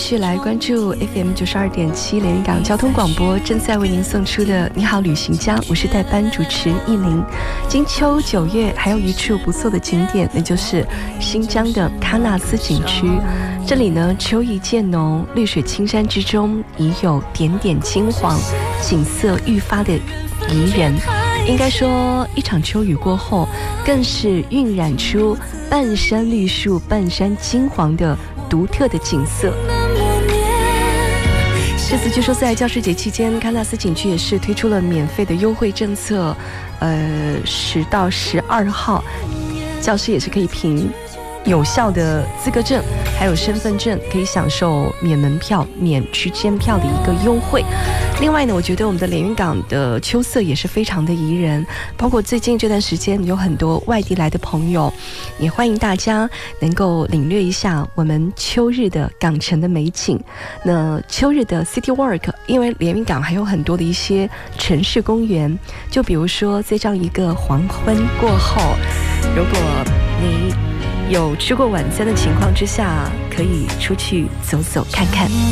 续来关注 FM 92.7连云港交通广播正在为您送出的你好旅行家，我是代班主持艺玲。金秋9月还有一处不错的景点，那就是新疆的喀纳斯景区。这里呢秋意渐浓，绿水青山之中已有点点金黄，景色愈发的宜人。应该说一场秋雨过后，更是晕染出半山绿树半山金黄的独特的景色。这次据说在教师节期间，喀纳斯景区也是推出了免费的优惠政策，10到12号，教师也是可以凭有效的资格证还有身份证，可以享受免门票、免区间票的一个优惠。另外呢，我觉得我们的连云港的秋色也是非常的宜人，包括最近这段时间有很多外地来的朋友，也欢迎大家能够领略一下我们秋日的港城的美景。那秋日的 City Walk， 因为连云港还有很多的一些城市公园，就比如说在这样一个黄昏过后，如果你有吃过晚餐的情况之下，可以出去走走看看。